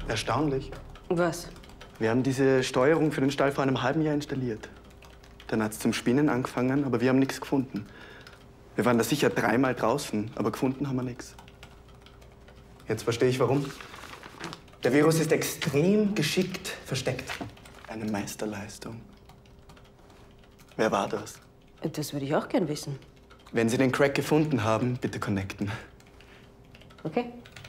Erstaunlich. Was? Wir haben diese Steuerung für den Stall vor einem halben Jahr installiert. Dann hat's zum Spinnen angefangen, aber wir haben nichts gefunden. Wir waren da sicher 3-mal draußen, aber gefunden haben wir nichts. Jetzt verstehe ich, warum. Der Virus ist extrem geschickt versteckt. Eine Meisterleistung. Wer war das? Das würde ich auch gern wissen. Wenn Sie den Crack gefunden haben, bitte connecten. Okay.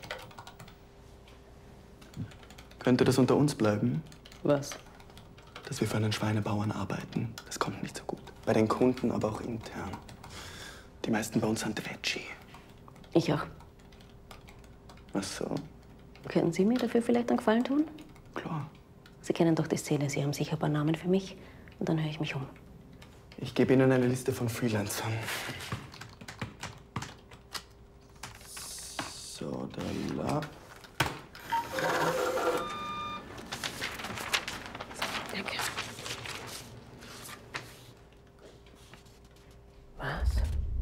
Könnte das unter uns bleiben? Was? Dass wir für einen Schweinebauern arbeiten. Das kommt nicht so gut. Bei den Kunden, aber auch intern. Die meisten bei uns sind Veggie. Ich auch. Ach so. Könnten Sie mir dafür vielleicht einen Gefallen tun? Klar. Sie kennen doch die Szene. Sie haben sicher ein paar Namen für mich. Und dann höre ich mich um. Ich gebe Ihnen eine Liste von Freelancern. So, da la. Danke. Was?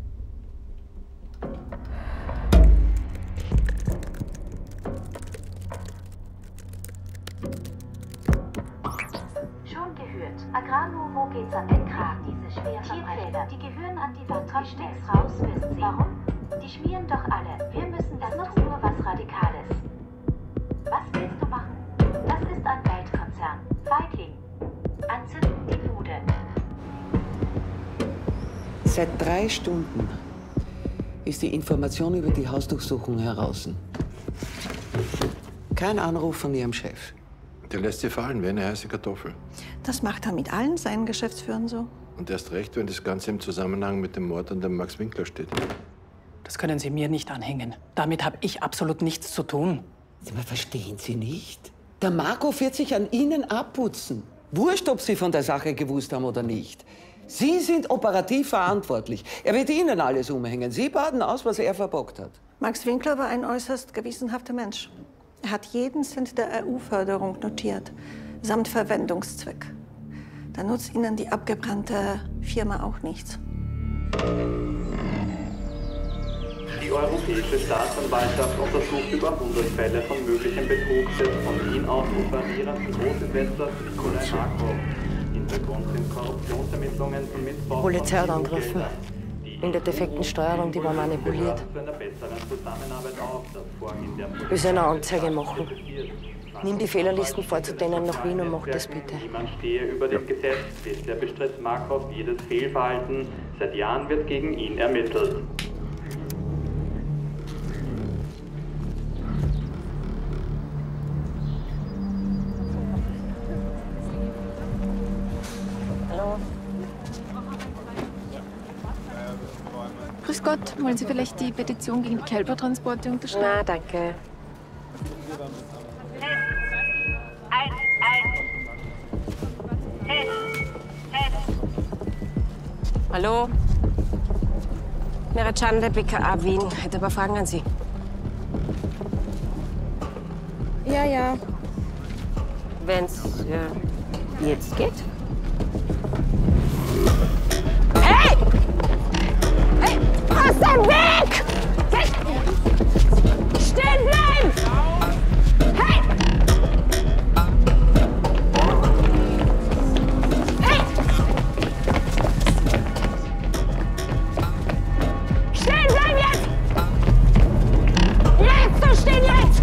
Schon gehört. Agrarnovo geht's an den Kragen. Diese Schwerverbrecher, die gehören an die Wand. Kommt nichts raus, wissen Sie. Warum? Die schmieren doch alle. Wir müssen das noch nur was Radikales. Was willst du machen? Das ist ein Weltkonzern. Feigling. Anzünden die Bude. Seit 3 Stunden ist die Information über die Hausdurchsuchung heraus. Kein Anruf von Ihrem Chef. Der lässt sie fallen wie eine heiße Kartoffel. Das macht er mit allen seinen Geschäftsführern so. Und erst recht, wenn das Ganze im Zusammenhang mit dem Mord an dem Max Winkler steht. Das können Sie mir nicht anhängen. Damit habe ich absolut nichts zu tun. Aber verstehen Sie nicht? Der Marco wird sich an Ihnen abputzen. Wurscht, ob Sie von der Sache gewusst haben oder nicht. Sie sind operativ verantwortlich. Er wird Ihnen alles umhängen. Sie baden aus, was er verbockt hat. Max Winkler war ein äußerst gewissenhafter Mensch. Er hat jeden Cent der EU-Förderung notiert, samt Verwendungszweck. Da nutzt Ihnen die abgebrannte Firma auch nichts. Die Europäische Staatsanwaltschaft untersucht über 100 Fälle von möglichem Betrug des von Wien aus operierenden Großinvestors Nikolai Markov. Hintergrund sind Korruptionsermittlungen von Missbrauch. Polizei hat angegriffen. In der defekten Steuerung, die war manipuliert. Wir sollen eine Anzeige machen. Nimm die Fehlerlisten vor zu denen nach Wien und mach das bitte. Niemand stehe über dem Gesetz. Bisher bestritt Markov jedes Fehlverhalten. Seit Jahren wird gegen ihn ermittelt. Hallo. Grüß Gott, wollen Sie vielleicht die Petition gegen die Kälbertransporte unterschreiben? Na, danke. Hallo? Meretschan der BKA Wien. Hätte ein paar Fragen an Sie. Ja, ja. Wenn's jetzt geht? Hey! Hey! Aus dem Weg! Hey! Stehen bleiben! Hey! Hey! Stehen bleiben jetzt! Jetzt! So stehen jetzt!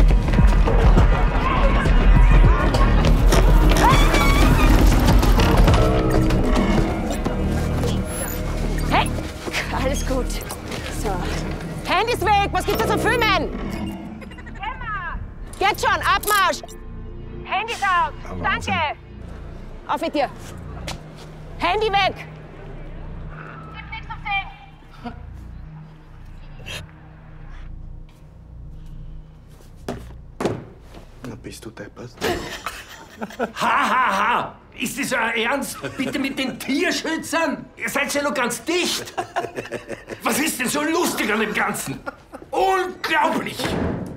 Hey! Alles gut. So. Handys weg! Was gibt's da zu filmen? Jetzt schon! Abmarsch! Handys aus! Danke! Auf mit dir! Handy weg! Gibt's nichts zum Sehen! Na, bist du deppert? Ha! Ist das euer Ernst? Bitte mit den Tierschützern? Ihr seid ja noch ganz dicht. Was ist denn so lustig an dem Ganzen? Unglaublich!